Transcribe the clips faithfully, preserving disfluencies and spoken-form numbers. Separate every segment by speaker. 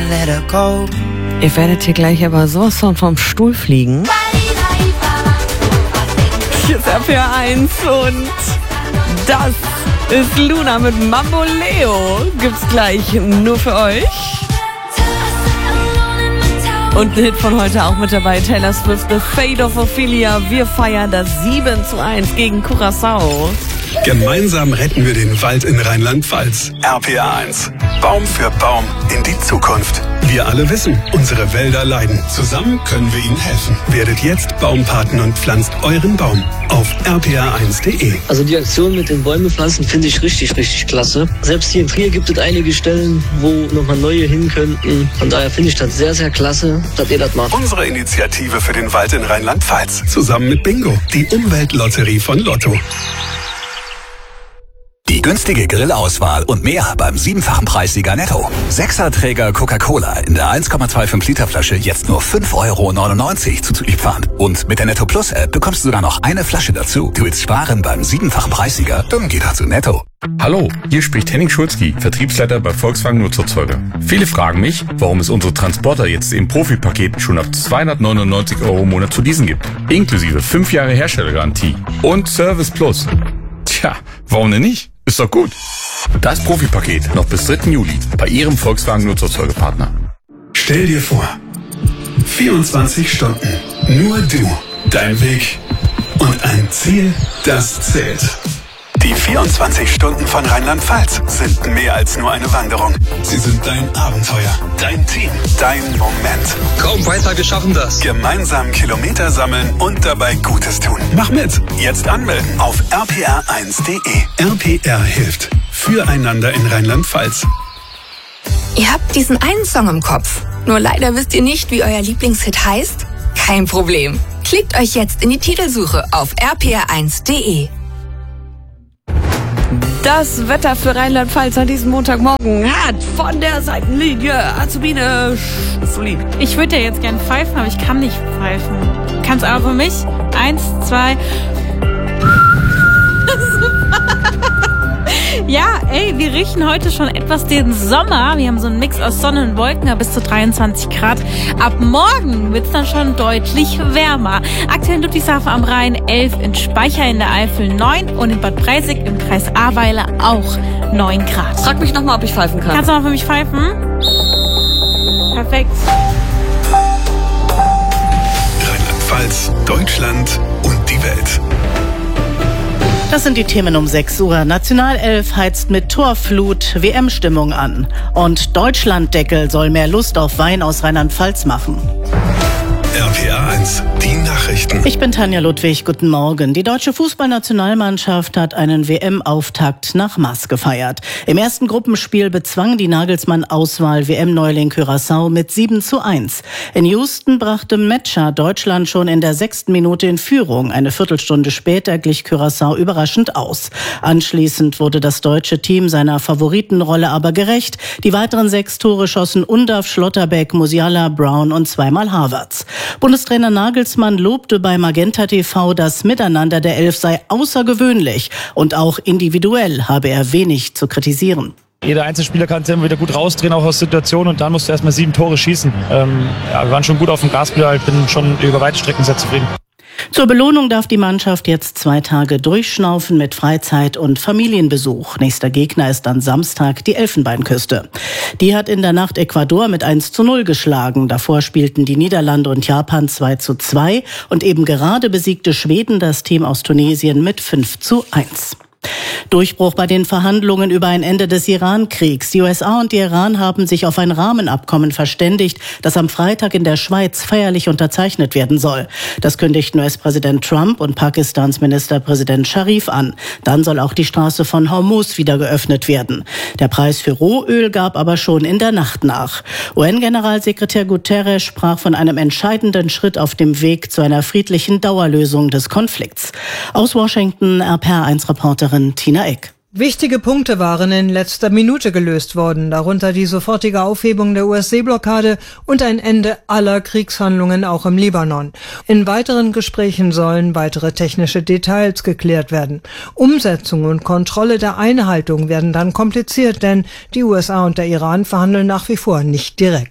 Speaker 1: let her go.
Speaker 2: Ihr werdet hier gleich aber sowas von vom Stuhl fliegen. Hier ist R P R eins und das ist Luna mit Mambo Leo. Gibt's gleich nur für euch. Und ein Hit von heute auch mit dabei, Taylor Swift, The Fate of Ophelia. Wir feiern das sieben zu eins gegen Curaçao.
Speaker 3: Gemeinsam retten wir den Wald in Rheinland-Pfalz. R P R eins. Baum für Baum in die Zukunft. Wir alle wissen, unsere Wälder leiden. Zusammen können wir ihnen helfen. Werdet jetzt Baumpaten und pflanzt euren Baum auf r p r eins punkt d e.
Speaker 4: Also die Aktion mit den Bäume pflanzen finde ich richtig, richtig klasse. Selbst hier in Trier gibt es einige Stellen, wo nochmal neue hin könnten. Von daher finde ich das sehr, sehr klasse, dass ihr das macht.
Speaker 3: Unsere Initiative für den Wald in Rheinland-Pfalz. Zusammen mit Bingo, die Umweltlotterie von Lotto.
Speaker 5: Die günstige Grillauswahl und mehr beim siebenfachen Preissieger Netto. Sechserträger Coca-Cola in der eins Komma fünfundzwanzig Liter Flasche jetzt nur fünf Euro neunundneunzig zuzüglich Pfand. Und mit der Netto Plus App bekommst du sogar noch eine Flasche dazu. Du willst sparen beim siebenfachen Preissieger? Dann geh doch zu Netto.
Speaker 6: Hallo, hier spricht Henning Schulzki, Vertriebsleiter bei Volkswagen Nutzerzeuger. Viele fragen mich, warum es unsere Transporter jetzt im Profi-Paket schon ab zweihundertneunundneunzig Euro im Monat zu leasen gibt. Inklusive fünf Jahre Herstellergarantie und Service Plus. Tja, warum denn nicht? Ist doch gut. Das Profi-Paket noch bis dritten Juli bei Ihrem Volkswagen Nutzerzeugerpartner.
Speaker 3: Stell dir vor, vierundzwanzig Stunden, nur du, dein Weg und ein Ziel, das zählt. Die vierundzwanzig Stunden von Rheinland-Pfalz sind mehr als nur eine Wanderung. Sie sind dein Abenteuer, dein Team, dein Moment.
Speaker 7: Komm weiter, wir schaffen das.
Speaker 3: Gemeinsam Kilometer sammeln und dabei Gutes tun. Mach mit. Jetzt anmelden auf r p r eins punkt d e. R P R hilft. Füreinander in Rheinland-Pfalz.
Speaker 8: Ihr habt diesen einen Song im Kopf. Nur leider wisst ihr nicht, wie euer Lieblingshit heißt? Kein Problem. Klickt euch jetzt in die Titelsuche auf r p r eins punkt d e.
Speaker 2: Das Wetter für Rheinland-Pfalz an diesem Montagmorgen hat von der Seitenlinie Azubine Solid.
Speaker 9: Ich würde ja jetzt gern pfeifen, aber ich kann nicht pfeifen. Kannst aber für mich? Eins, zwei. Ja, ey, wir riechen heute schon etwas den Sommer. Wir haben so einen Mix aus Sonne und Wolken, bis zu dreiundzwanzig Grad. Ab morgen wird's dann schon deutlich wärmer. Aktuell in Ludwigshafen am Rhein elf, in Speicher in der Eifel neun und in Bad Breisig im Kreis Ahrweiler auch neun Grad.
Speaker 2: Frag mich nochmal, ob ich pfeifen kann.
Speaker 9: Kannst du mal für mich pfeifen? Perfekt.
Speaker 3: Rheinland-Pfalz, Deutschland und die Welt.
Speaker 10: Das sind die Themen um sechs Uhr. Nationalelf heizt mit Torflut W M-Stimmung an. Und Deutschlanddeckel soll mehr Lust auf Wein aus Rheinland-Pfalz machen.
Speaker 3: R P R eins, die Nachrichten.
Speaker 10: Ich bin Tanja Ludwig, guten Morgen. Die deutsche Fußballnationalmannschaft hat einen W M-Auftakt nach Maß gefeiert. Im ersten Gruppenspiel bezwang die Nagelsmann-Auswahl W M-Neuling Curaçao mit sieben zu eins. In Houston brachte Metscher Deutschland schon in der sechsten Minute in Führung. Eine Viertelstunde später glich Curaçao überraschend aus. Anschließend wurde das deutsche Team seiner Favoritenrolle aber gerecht. Die weiteren sechs Tore schossen Undav, Schlotterbeck, Musiala, Brown und zweimal Havertz. Bundestrainer Nagelsmann lobte bei Magenta T V, das Miteinander der Elf sei außergewöhnlich und auch individuell habe er wenig zu kritisieren.
Speaker 11: Jeder Einzelspieler kann sich immer wieder gut rausdrehen, auch aus Situationen, und dann musst du erstmal sieben Tore schießen. Ähm, ja, wir waren schon gut auf dem Gaspedal, bin schon über weite Strecken sehr zufrieden.
Speaker 10: Zur Belohnung darf die Mannschaft jetzt zwei Tage durchschnaufen mit Freizeit und Familienbesuch. Nächster Gegner ist dann Samstag die Elfenbeinküste. Die hat in der Nacht Ecuador mit eins zu null geschlagen. Davor spielten die Niederlande und Japan zwei zu zwei und eben gerade besiegte Schweden das Team aus Tunesien mit fünf zu eins. Durchbruch bei den Verhandlungen über ein Ende des Iran-Kriegs. Die U S A und der Iran haben sich auf ein Rahmenabkommen verständigt, das am Freitag in der Schweiz feierlich unterzeichnet werden soll. Das kündigten U S-Präsident Trump und Pakistans Ministerpräsident Sharif an. Dann soll auch die Straße von Hormuz wieder geöffnet werden. Der Preis für Rohöl gab aber schon in der Nacht nach. U N-Generalsekretär Guterres sprach von einem entscheidenden Schritt auf dem Weg zu einer friedlichen Dauerlösung des Konflikts. Aus Washington R P R eins-Reporterin Tina Eck.
Speaker 12: Wichtige Punkte waren in letzter Minute gelöst worden, darunter die sofortige Aufhebung der U S-Seeblockade und ein Ende aller Kriegshandlungen auch im Libanon. In weiteren Gesprächen sollen weitere technische Details geklärt werden. Umsetzung und Kontrolle der Einhaltung werden dann kompliziert, denn die U S A und der Iran verhandeln nach wie vor nicht direkt.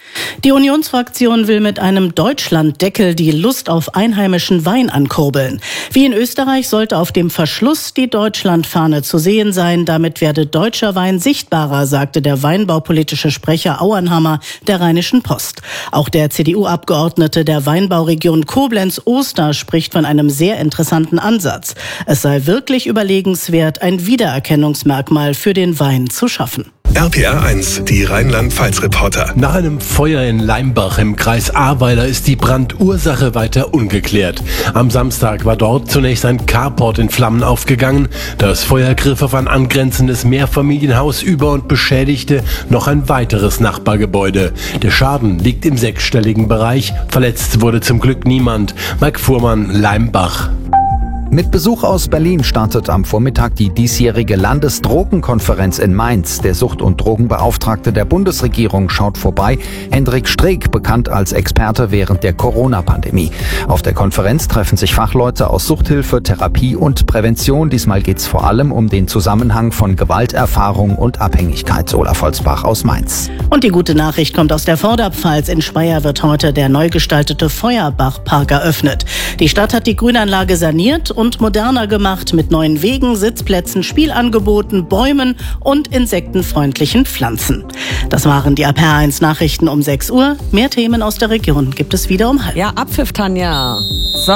Speaker 10: Die Unionsfraktion will mit einem Deutschlanddeckel die Lust auf einheimischen Wein ankurbeln. Wie in Österreich sollte auf dem Verschluss die Deutschlandfahne zu sehen sein. Damit werde deutscher Wein sichtbarer, sagte der weinbaupolitische Sprecher Auenhammer der Rheinischen Post. Auch der C D U-Abgeordnete der Weinbauregion Koblenz-Oster spricht von einem sehr interessanten Ansatz. Es sei wirklich überlegenswert, ein Wiedererkennungsmerkmal für den Wein zu schaffen.
Speaker 3: R P R eins, die Rheinland-Pfalz-Reporter.
Speaker 1: Nach einem Feuer in Leimbach im Kreis Ahrweiler ist die Brandursache weiter ungeklärt. Am Samstag war dort zunächst ein Carport in Flammen aufgegangen. Das Feuer griff auf ein angrenzendes Mehrfamilienhaus über und beschädigte noch ein weiteres Nachbargebäude. Der Schaden liegt im sechsstelligen Bereich. Verletzt wurde zum Glück niemand. Mike Fuhrmann, Leimbach.
Speaker 7: Mit Besuch aus Berlin startet am Vormittag die diesjährige Landesdrogenkonferenz in Mainz. Der Sucht- und Drogenbeauftragte der Bundesregierung schaut vorbei. Hendrik Streeck, bekannt als Experte während der Corona-Pandemie. Auf der Konferenz treffen sich Fachleute aus Suchthilfe, Therapie und Prävention. Diesmal geht es vor allem um den Zusammenhang von Gewalterfahrung und Abhängigkeit. Olaf Holzbach aus Mainz.
Speaker 10: Und die gute Nachricht kommt aus der Vorderpfalz. In Speyer wird heute der neu gestaltete Feuerbachpark eröffnet. Die Stadt hat die Grünanlage saniert und moderner gemacht mit neuen Wegen, Sitzplätzen, Spielangeboten, Bäumen und insektenfreundlichen Pflanzen. Das waren die R P R eins Nachrichten um sechs Uhr. Mehr Themen aus der Region gibt es wieder um halb.
Speaker 2: Ja, Abpfiff, Tanja. So.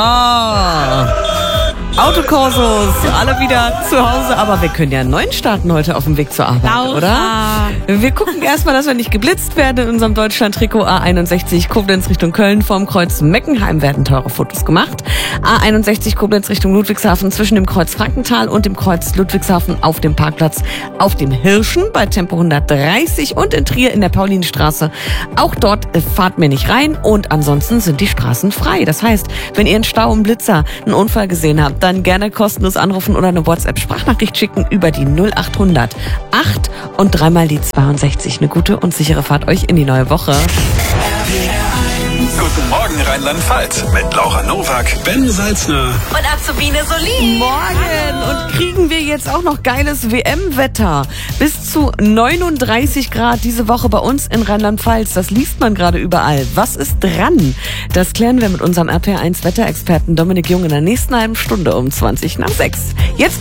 Speaker 2: Autokursus, alle wieder zu Hause, aber wir können ja neun starten heute auf dem Weg zur Arbeit,
Speaker 9: Laura.
Speaker 2: Oder? Wir gucken erstmal, dass wir nicht geblitzt werden in unserem Deutschland-Trikot. A einundsechzig Koblenz Richtung Köln vorm Kreuz Meckenheim werden teure Fotos gemacht. A einundsechzig Koblenz Richtung Ludwigshafen zwischen dem Kreuz Frankenthal und dem Kreuz Ludwigshafen auf dem Parkplatz auf dem Hirschen bei Tempo hundertdreißig und in Trier in der Paulinenstraße. Auch dort fahrt mir nicht rein und ansonsten sind die Straßen frei. Das heißt, wenn ihr einen Stau, einen Blitzer, einen Unfall gesehen habt, dann gerne kostenlos anrufen oder eine WhatsApp-Sprachnachricht schicken über die null achthundert acht und dreimal die zweiundsechzig. Eine gute und sichere Fahrt euch in die neue Woche.
Speaker 3: Guten Morgen Rheinland-Pfalz mit Laura Nowak, Ben Salzner
Speaker 8: Und Azubine Solin.
Speaker 2: Morgen und kriegen wir jetzt auch noch geiles W M-Wetter. Bis zu neununddreißig Grad diese Woche bei uns in Rheinland-Pfalz. Das liest man gerade überall. Was ist dran? Das klären wir mit unserem R P R eins Wetterexperten Dominik Jung in der nächsten halben Stunde um zwanzig nach sechs. Jetzt